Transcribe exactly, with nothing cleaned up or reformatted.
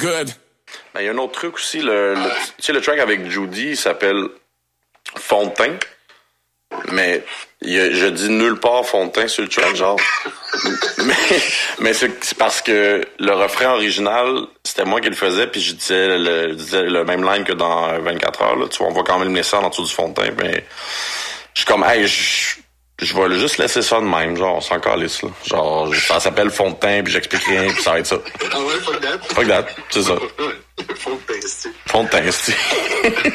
good. Ben, il y a un autre truc aussi, le, le, tu sais, le track avec Judy, il s'appelle Fond de teint. Mais il y a, je dis nulle part fond de teint sur le track, genre. mais mais c'est, c'est parce que le refrain original, c'était moi qui le faisais, puis je disais le, je disais le même line que dans vingt-quatre heures. Là. Tu vois, on va quand même laisser en dessous du fond de teint, mais je suis comme, hey, je, je vais juste laisser ça de même, genre, on s'en calisse, là. Genre, ça s'appelle fond de teint, puis j'explique rien, puis ça va être ça. Ah ouais, fuck that. Fuck that, c'est ça. Fond de teint, c'est. Fond de teint, c'est.